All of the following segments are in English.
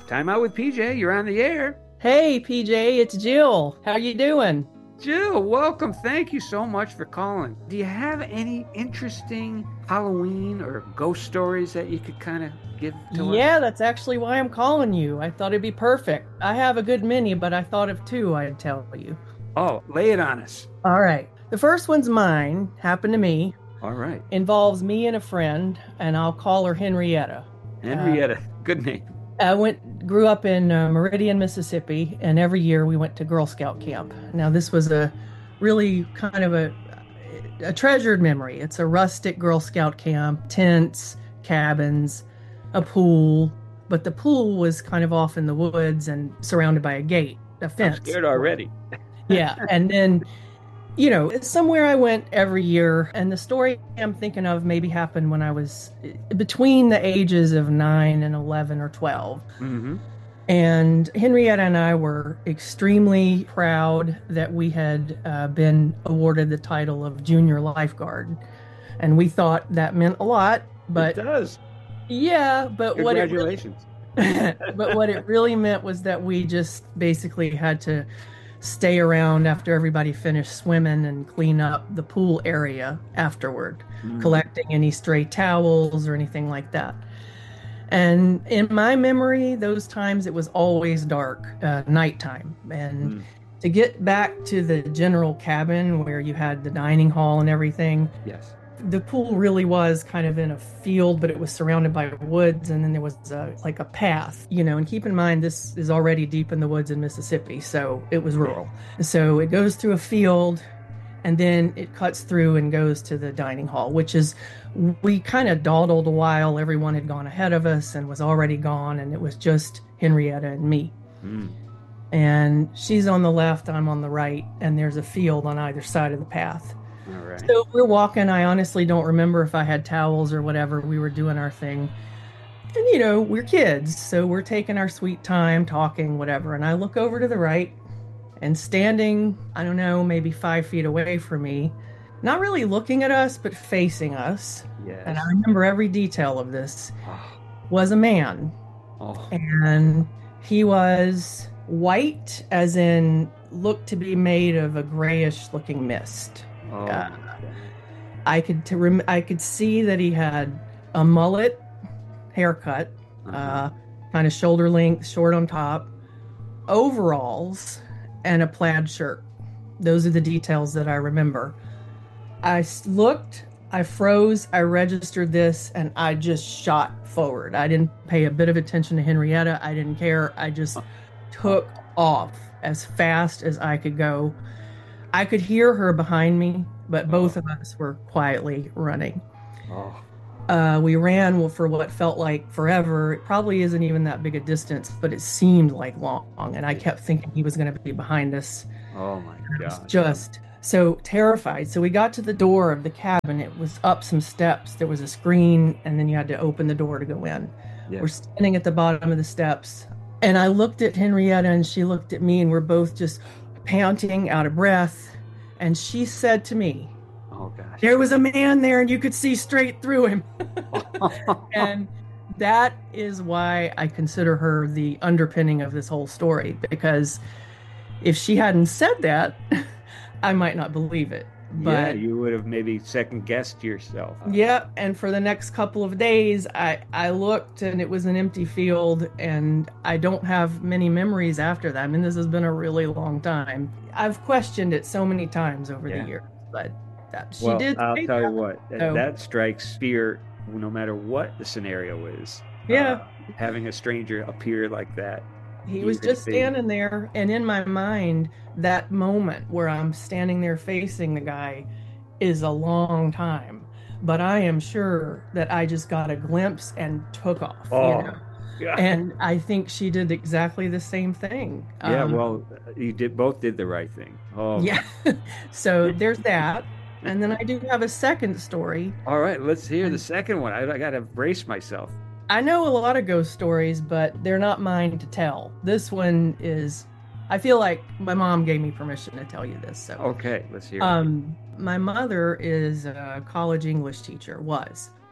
Time Out with PJ. You're on the air. Hey, PJ, it's Jill. How you doing? Jill, welcome. Thank you so much for calling. Do you have any interesting Halloween or ghost stories that you could kind of give to us? Yeah, that's actually why I'm calling you. I thought it'd be perfect. I have a good many, but I thought of two I'd tell you. Oh, lay it on us. All right. The first one's mine, happened to me. All right. Involves me and a friend, and I'll call her Henrietta. Henrietta, good name. Grew up in Meridian, Mississippi, and every year we went to Girl Scout camp. Now, this was a really kind of a treasured memory. It's a rustic Girl Scout camp, tents, cabins, a pool, but the pool was kind of off in the woods and surrounded by a gate, a fence. I'm scared already. Yeah, and then, it's somewhere I went every year, and the story I'm thinking of maybe happened when I was between the ages of 9 and 11 or 12. Mm-hmm. And Henrietta and I were extremely proud that we had been awarded the title of junior lifeguard. And we thought that meant a lot, but it does. Yeah, but congratulations. What it really meant was that we just basically had to stay around after everybody finished swimming and clean up the pool area afterward, collecting any stray towels or anything like that. And in my memory, those times it was always dark, nighttime. And to get back to the general cabin where you had the dining hall and everything, yes, the pool really was kind of in a field, but it was surrounded by woods, and then there was like a path, and keep in mind this is already deep in the woods in Mississippi, so it was rural. So it goes through a field, and then it cuts through and goes to the dining hall, which is, we kind of dawdled a while. Everyone had gone ahead of us and was already gone, and it was just Henrietta and me. And she's on the left, I'm on the right, and there's a field on either side of the path. All right. So we're walking. I honestly don't remember if I had towels or whatever. We were doing our thing. And, we're kids, so we're taking our sweet time, talking, whatever. And I look over to the right, and standing, I don't know, maybe 5 feet away from me, not really looking at us, but facing us. Yes. And I remember every detail of this, was a man. Oh. And he was white, as in looked to be made of a grayish looking mist. Oh. I could see that he had a mullet haircut, kind of shoulder length, short on top, overalls, and a plaid shirt. Those are the details that I remember. I looked, I froze, I registered this, and I just shot forward. I didn't pay a bit of attention to Henrietta. I didn't care. I just took off as fast as I could go. I could hear her behind me, but both of us were quietly running. We ran for what felt like forever. It probably isn't even that big a distance, but it seemed like long. And I kept thinking he was going to be behind us. Oh my God. Just so terrified. So we got to the door of the cabin. It was up some steps. There was a screen, and then you had to open the door to go in. Yes. We're standing at the bottom of the steps. And I looked at Henrietta, and she looked at me, and we're both just panting, out of breath. And she said to me, "Oh gosh, there was a man there, and you could see straight through him." And that is why I consider her the underpinning of this whole story, because if she hadn't said that, I might not believe it. But you would have maybe second guessed yourself. Yeah, and for the next couple of days, I looked, and it was an empty field, and I don't have many memories after that. I mean, this has been a really long time. I've questioned it so many times over the years, but she did. I'll tell you what, that strikes fear no matter what the scenario is. Yeah. Having a stranger appear like that. He was just standing there, and in my mind, that moment where I'm standing there facing the guy is a long time. But I am sure that I just got a glimpse and took off. Yeah. And I think she did exactly the same thing. Yeah, you both did the right thing. Oh. Yeah. So there's that. And then I do have a second story. All right, let's hear the second one. I got to brace myself. I know a lot of ghost stories, but they're not mine to tell. This one is, I feel like my mom gave me permission to tell you this. So okay, let's hear it. My mother is a college English teacher,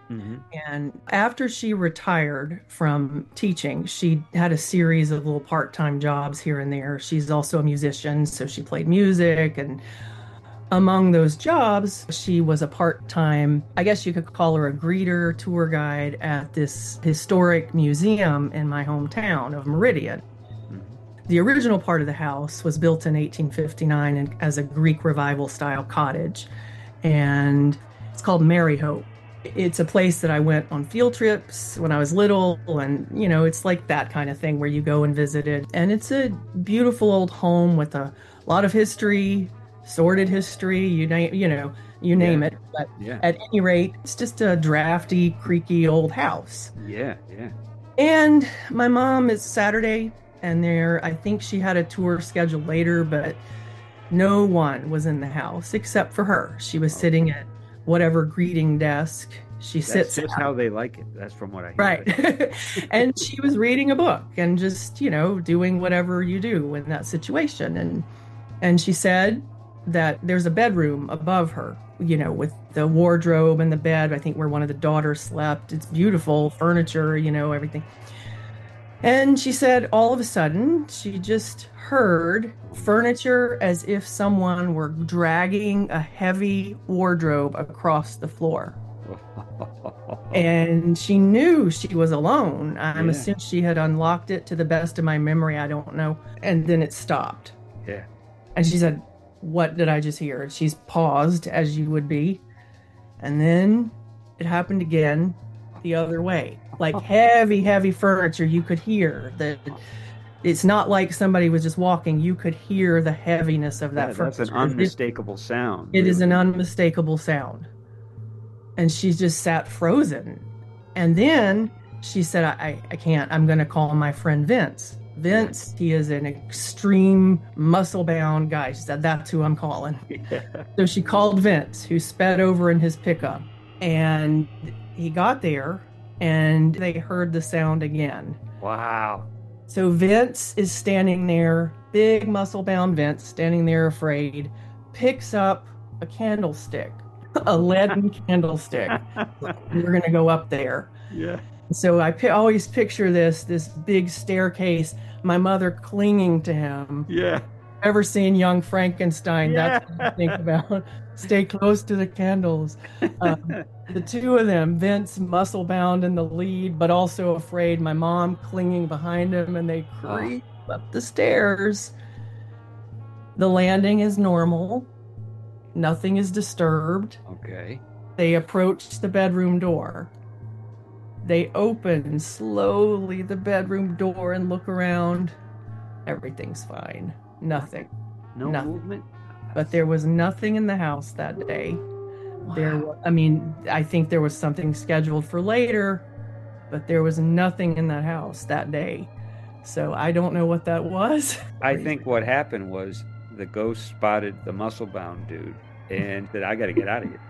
Mm-hmm. And after she retired from teaching, she had a series of little part-time jobs here and there. She's also a musician, so she played music. And among those jobs, she was a part-time, I guess you could call her a greeter, tour guide at this historic museum in my hometown of Meridian. The original part of the house was built in 1859 as a Greek Revival style cottage, and it's called Mary Hope. It's a place that I went on field trips when I was little, and it's like that kind of thing where you go and visit it. And it's a beautiful old home with a lot of history, sordid history, you name it. But at any rate, it's just a drafty, creaky old house. Yeah. And my mom is Saturday, and I think she had a tour scheduled later, but no one was in the house except for her. She was sitting at whatever greeting desk sits That's just at. how they like it. That's from what I hear. Right. And she was reading a book and just, doing whatever you do in that situation. And she said that there's a bedroom above her, with the wardrobe and the bed, I think where one of the daughters slept. It's beautiful furniture, everything. And she said all of a sudden she just heard furniture as if someone were dragging a heavy wardrobe across the floor. And she knew she was alone. I'm assuming she had unlocked it, to the best of my memory. I don't know. And then it stopped. Yeah. And she said, "What did I just hear?" She's paused, as you would be. And then it happened again the other way. Like heavy furniture. You could hear that. It's not like somebody was just walking. You could hear the heaviness of that furniture. That's an unmistakable sound. It is an unmistakable sound. And she just sat frozen. And then she said, I can't. I'm going to call my friend Vince. Vince, he is an extreme muscle-bound guy. She said, that's who I'm calling. Yeah. So she called Vince, who sped over in his pickup. And he got there, and they heard the sound again. Wow. So Vince is standing there, big muscle-bound Vince, standing there afraid, picks up a candlestick, a leaden candlestick. We're going to go up there. Yeah. So I always picture this big staircase, my mother clinging to him. Yeah. Ever seen Young Frankenstein? Yeah. That's what I think about. Stay close to the candles. The two of them, Vince muscle-bound in the lead, but also afraid, my mom clinging behind him, and they creep up the stairs. The landing is normal. Nothing is disturbed. Okay. They approach the bedroom door. They open slowly the bedroom door and look around. Everything's fine. Nothing. No movement? But there was nothing in the house that day. Wow. I think there was something scheduled for later, but there was nothing in that house that day. So I don't know what that was. I think what happened was the ghost spotted the muscle-bound dude and said, I got to get out of here.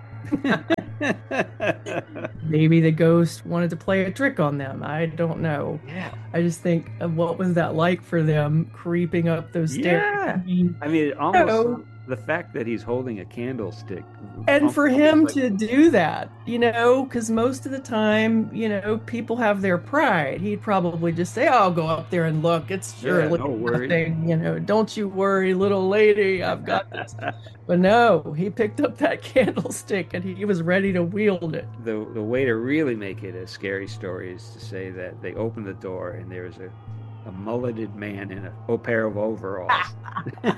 Maybe the ghost wanted to play a trick on them. I don't know. Yeah. I just think, what was that like for them creeping up those stairs? It almost the fact that he's holding a candlestick. And for him to do that, because most of the time, people have their pride. He'd probably just say, I'll go up there and look. It's surely nothing. Don't you worry, little lady. I've got this. But no, he picked up that candlestick and he was ready to wield it. The way to really make it a scary story is to say that they opened the door and there's a mulleted man in a pair of overalls. A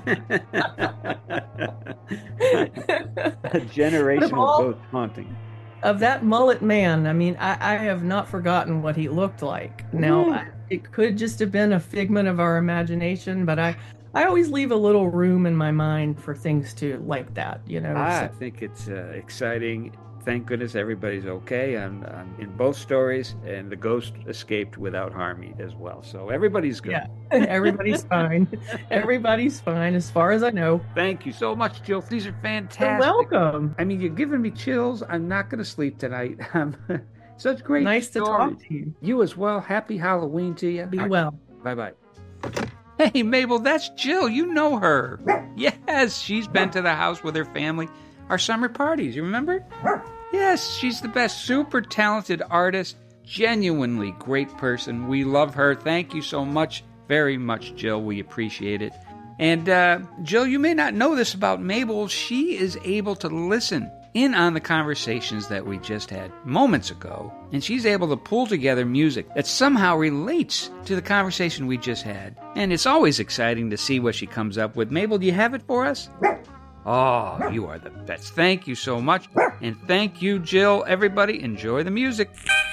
generational ghost haunting. Of that mullet man, I have not forgotten what he looked like. Now, it could just have been a figment of our imagination, but I always leave a little room in my mind for things to like that, I think it's exciting. Thank goodness everybody's okay in both stories, and the ghost escaped without harm as well. So everybody's good. Yeah, everybody's fine. Everybody's fine as far as I know. Thank you so much, Jill. These are fantastic. You're welcome. You're giving me chills. I'm not going to sleep tonight. Such great Nice stories. to talk to you. You as well. Happy Halloween to you. Be well. Bye-bye. Hey, Mabel, that's Jill. You know her. Yes, she's been to the house with her family. Our summer parties, you remember? Yeah, Yes, she's the best. Super talented artist. Genuinely great person. We love her. Thank you so much, very much, Jill. We appreciate it. And Jill, you may not know this about Mabel. She is able to listen in on the conversations that we just had moments ago, and she's able to pull together music that somehow relates to the conversation we just had. And it's always exciting to see what she comes up with. Mabel, do you have it for us? Oh, you are the best. Thank you so much. And thank you, Jill. Everybody, enjoy the music.